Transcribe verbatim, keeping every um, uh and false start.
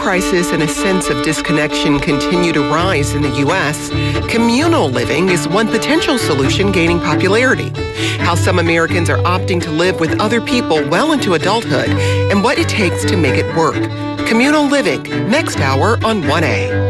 crisis and a sense of disconnection continue to rise in the U S, communal living is one potential solution gaining popularity. How some Americans are opting to live with other people well into adulthood and what it takes to make it work. Communal living, next hour on one A.